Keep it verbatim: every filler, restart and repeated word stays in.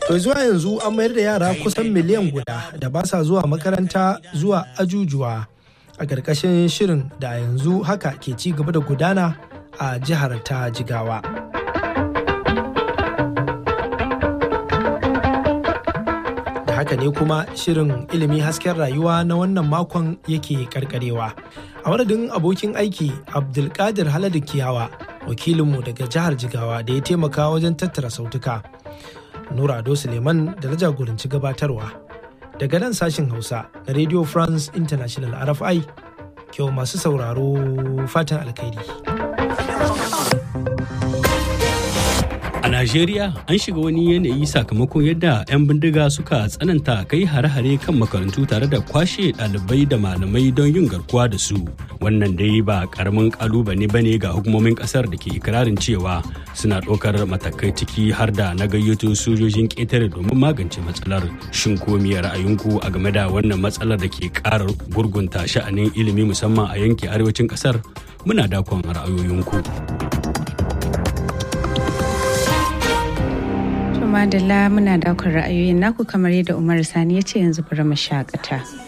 To zuwa yanzu an mayar da yara kusan miliyan guda da ba sa zuwa makaranta zuwa ajujuwa a ƙarƙashin shirin da yanzu haka ke ci gaba da gudana a jihar ta Jigawa. Da haka ne kuma shirin ilimi hasken rayuwa na wannan makon yake karkarewa. A madadin abokin aiki Abdulkadir Haladu Kiyawa, wakilinmu daga jihar Jigawa da ya taimaka wajen tattara sautuka. Nura Ado Suleiman da na jagoranci gabatarwa. Daga nan sashin Hausa na Radio France International R F I, kyau masu sauraro fatan alkhairi. A Najeriya an shiga wani yanayi sakamakon yadda 'yan bindiga suka tsananta kai hare-hare kan makarantu tare da kwashe ɗalibai da malamai don yin garkuwa da su. Wannan dai ba ƙaramin ƙalubale ba ne ga hukumomin ƙasar da ke ikirarin cewa suna ɗaukar matakai ciki har da na gayyato sojojin ƙetare domin magance matsalar. Shin ko me ra'ayinku a game da wannan matsalar da ke ƙara gurgunta sha'anin ilimi musamman a yankin arewacin ƙasar? Muna dakon ra'ayoyinku. Madalla muna daukar ra'ayoyin naku kamar yadda Umar Sani ya ce yanzu bari mu shakata.